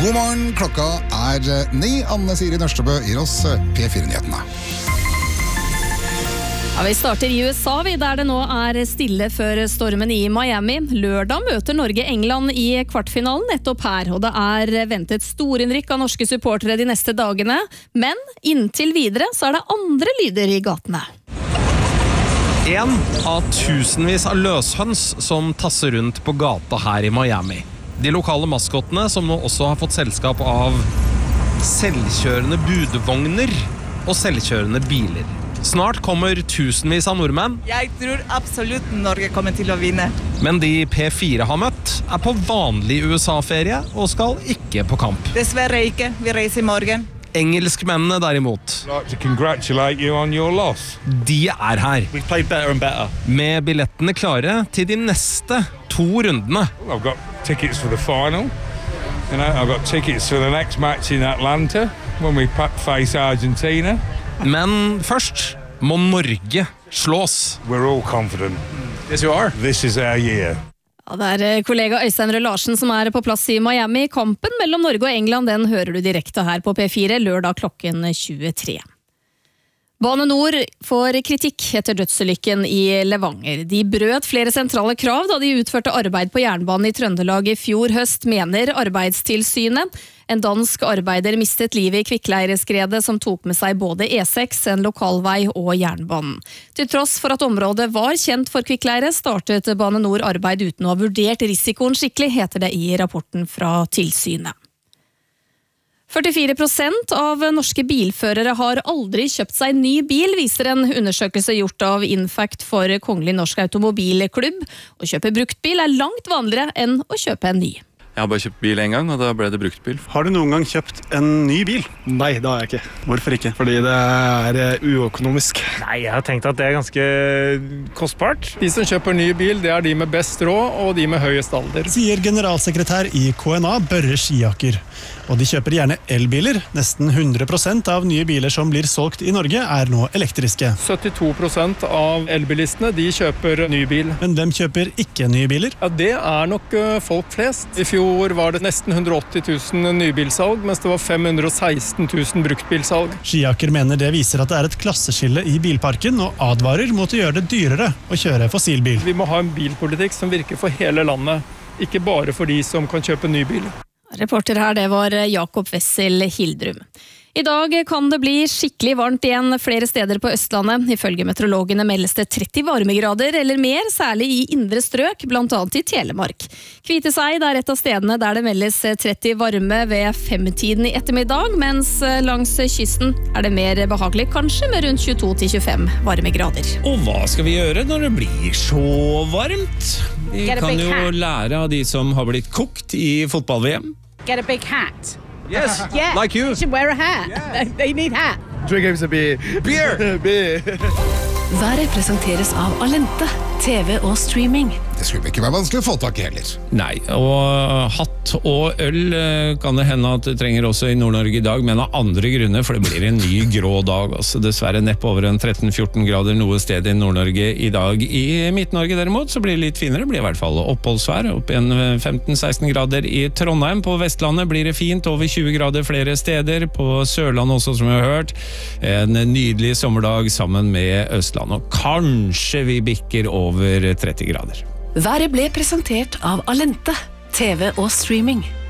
God morgen, klokka 9. Anne Siri Nørstebø gir oss P4-nyhetene. Ja, vi starter i USA, der det nå stille før stormen i Miami. Lørdag møter Norge England i kvartfinalen nettopp her, og det ventet storinnrykk av norske supportere de neste dagene. Men inntil videre så det andre lyder i gatene. En av tusenvis av løshøns som tasser rundt på gata her i Miami. De lokale maskottene som nå også har fått selskap av selvkjørende budvogner og selvkjørende biler. Snart kommer tusenvis av nordmenn. Jeg tror absolutt Norge kommer til å vinne. Men de P4 har møtt på vanlig USA-ferie og skal ikke på kamp. Dessverre ikke, vi reiser i morgen. Engelskmennene derimot. I'd like to congratulate you on your loss. De her. We played better and better. Med billettene klare til de neste 2 rundene. Well, I've got tickets for the final. You know, I've got tickets for the next match in Atlanta when we face Argentina. Men først må Norge slås. We're all confident. Yes, you are. This is our year. Ja, det kollega Øystein Røe Larsen som på plass i Miami. Kampen mellom Norge og England den hører du direkte her på P4 lørdag klokken 23. Bane Nor får kritikk etter dødsulykken i Levanger. De brøt flere sentrale krav da de utførte arbeid på jernbanen i Trøndelag i fjor høst, mener Arbeidstilsynet. En dansk arbeider mistet livet i kvikkleireskredet som tok med seg både E6, en lokalvei og jernbanen. Til tross for at området var kjent for kvikkleire, startet Bane Nor arbeid uten å ha vurdert risikoen skikkelig, heter det i rapporten fra tilsynet. 44% av norske bilførere har aldri kjøpt seg ny bil, viser en undersøkelse gjort av Infact for Kongelig Norsk Automobilklubb. Å kjøpe bruktbil langt vanligere enn å kjøpe en ny. Jeg har bare kjøpt bil en gang, og da ble det bruktbil. Har du noen gang kjøpt en ny bil? Nei, det har jeg ikke. Hvorfor ikke? Fordi det uøkonomisk. Nei, jeg har tenkt at det ganske kostbart. De som kjøper ny bil, det de med best råd, og de med høyest alder. Sier generalsekretær i KNA, Børre Skiaker. Og de kjøper gjerne elbiler. Nesten 100% av nye biler som blir solgt i Norge nå elektriske. 72% av elbilistene, de kjøper ny bil. Men hvem kjøper ikke nye biler? Ja, det nok folk flest. I fjor var det nesten 180 000 nybilsalg, mens det var 516 000 bruktbilsalg. Skiaker mener det viser at det et klasseskille i bilparken, og advarer mot å gjøre det dyrere å kjøre fossilbil. Vi må ha en bilpolitikk som virker for hele landet, ikke bare for de som kan kjøpe ny bil. Reporter her, det var Jakob Wessel Hildrum. I dag kan det bli skikkelig varmt igjen flere steder på Østlandet. Ifølge meteorologene meldes det 30 varmegrader eller mer, særlig i indre strøk, blant annet i Telemark. Kviteseid et av stedene der det meldes 30 varme ved 5-tiden i ettermiddag, mens langs kysten det mer behagelig, kanskje med rundt 22-25 varmegrader. Og hva skal vi gjøre når det blir så varmt? Vi kan jo lære av de som har blitt kokt i fotball-VM. Get a big hat. Yes, yeah, like you. You should wear a hat. Yeah. They need hat. Drink him some beer. Beer! Været presenteres av Alente, TV og streaming. Det skulle ikke være vanskelig å få tak i heller. Nei, og hatt og øl kan det hende at du trenger også i Nord-Norge i dag, men av andre grunner, for det blir en ny grå dag. Altså, dessverre neppe over en 13-14 grader noe sted i Nord-Norge i dag. I Midt-Norge derimot så blir det litt finere, det blir i hvert fall oppholdsvær, opp igjen 15-16 grader i Trondheim. På Vestlandet blir det fint, over 20 grader flere steder. På Sørlandet også, som vi har hørt, en nydelig sommerdag sammen med Østland. Og kanskje vi bikker over 30 grader. Været ble presentert av Alente, TV og streaming.